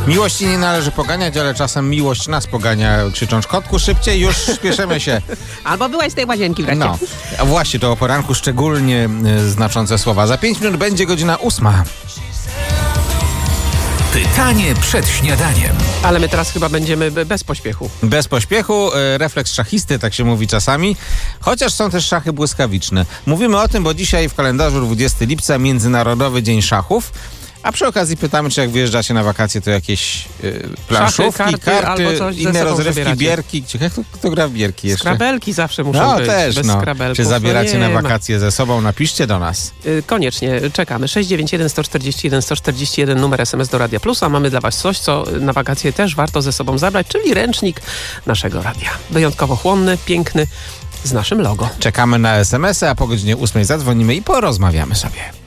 Miłości nie należy poganiać, ale czasem miłość nas pogania, krzycząc: kotku, szybciej, już śpieszymy się. Albo byłeś z tej łazienki wreszcie. No, a właśnie to o poranku szczególnie znaczące słowa. Za 5 minut będzie godzina 8. Pytanie przed śniadaniem. Ale my teraz chyba będziemy bez pośpiechu. Bez pośpiechu, refleks szachisty, tak się mówi czasami, chociaż są też szachy błyskawiczne. Mówimy o tym, bo dzisiaj w kalendarzu 20 lipca Międzynarodowy Dzień Szachów. A przy okazji pytamy, czy jak wyjeżdżacie na wakacje, to jakieś planszówki, karty albo coś inne rozrywki, zabieracie. Bierki. Kto gra w bierki jeszcze? Skrabelki zawsze muszą być. Też, bez skrabelków. Czy zabieracie na ma. wakacje ze sobą? Napiszcie do nas. Koniecznie, czekamy. 691 141 141 numer SMS do Radia Plus, a mamy dla was coś, co na wakacje też warto ze sobą zabrać, czyli ręcznik naszego radia. Wyjątkowo chłonny, piękny, z naszym logo. Czekamy na SMS-y, a po godzinie 8 zadzwonimy i porozmawiamy sobie.